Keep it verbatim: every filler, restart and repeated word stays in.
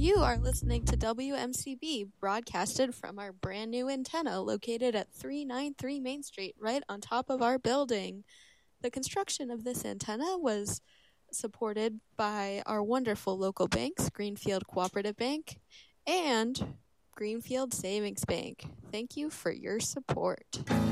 You are listening to W M C B, broadcasted from our brand new antenna located at three ninety-three Main Street, right on top of our building. The construction of this antenna was supported by our wonderful local banks, Greenfield Cooperative Bank and Greenfield Savings Bank. Thank you for your support.